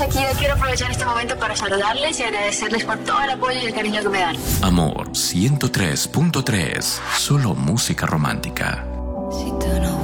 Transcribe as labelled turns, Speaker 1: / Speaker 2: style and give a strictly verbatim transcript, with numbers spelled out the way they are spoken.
Speaker 1: Shakira, quiero aprovechar este momento para saludarles y agradecerles por todo el apoyo y el cariño que me dan.
Speaker 2: Amor ciento tres punto tres, solo música romántica.
Speaker 3: Si tú no